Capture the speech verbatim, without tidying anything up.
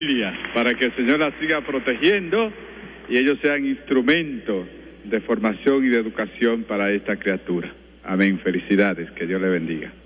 para que el Señor la siga protegiendo y ellos sean instrumentos de formación y de educación para esta criatura. Amén. Felicidades. Que Dios le bendiga.